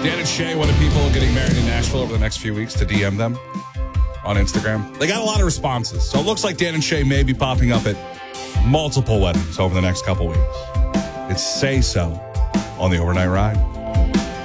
Dan and Shay wanted people getting married in Nashville over the next few weeks to DM them on Instagram. They got a lot of responses. So it looks like Dan and Shay may be popping up at multiple weddings over the next couple weeks. It's Say So on the Overnight Ride.